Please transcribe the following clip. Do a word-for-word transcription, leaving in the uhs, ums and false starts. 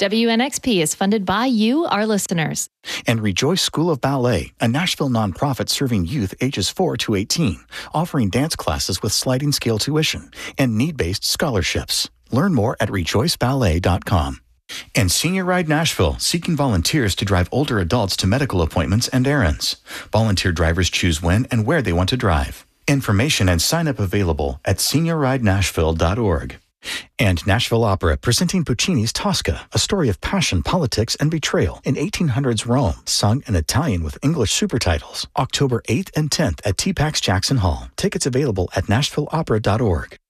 W N X P is funded by you, our listeners. And Rejoice School of Ballet, a Nashville nonprofit serving youth ages four to eighteen, offering dance classes with sliding scale tuition and need-based scholarships. Learn more at rejoice ballet dot com. And Senior Ride Nashville, seeking volunteers to drive older adults to medical appointments and errands. Volunteer drivers choose when and where they want to drive. Information and sign-up available at senior ride nashville dot org. And Nashville Opera, presenting Puccini's Tosca, a story of passion, politics, and betrayal in eighteen hundreds Rome, sung in Italian with English supertitles. October eighth and tenth at T PAX Jackson Hall. Tickets available at nashville opera dot org.